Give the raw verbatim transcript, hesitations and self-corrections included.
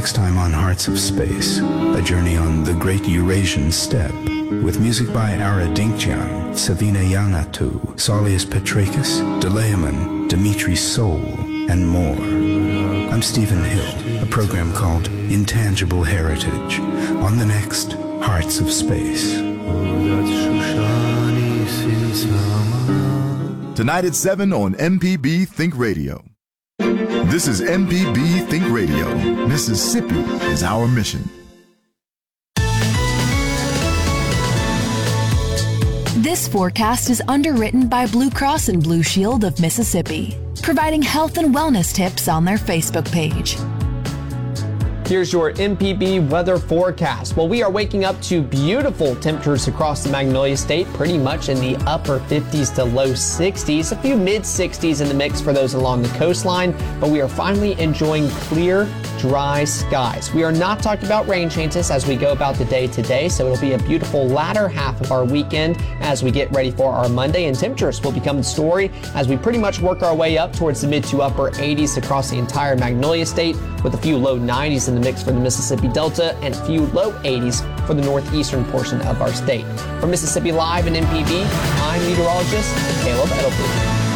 Next time on Hearts of Space, a journey on the Great Eurasian Steppe, with music by Ara Dinkjian, Savina Yanatu, Saulius Petrakis, Delayaman, Dimitri Soul, and more. I'm Stephen Hill, a program called Intangible Heritage, on the next Hearts of Space. Tonight at seven on M P B Think Radio. This is M P B Think Radio. Mississippi is our mission. This forecast is underwritten by Blue Cross and Blue Shield of Mississippi, providing health and wellness tips on their Facebook page. Here's your M P B weather forecast. Well, we are waking up to beautiful temperatures across the Magnolia State, pretty much in the upper fifties to low sixties, a few mid sixties in the mix for those along the coastline, but we are finally enjoying clear, dry skies. We are not talking about rain chances as we go about the day today, so it'll be a beautiful latter half of our weekend as we get ready for our Monday, and temperatures will become the story as we pretty much work our way up towards the mid to upper eighties across the entire Magnolia State, with a few low nineties in the mix for the Mississippi Delta and a few low eighties for the northeastern portion of our state. From Mississippi Live and M P B, I'm meteorologist Caleb Edelman.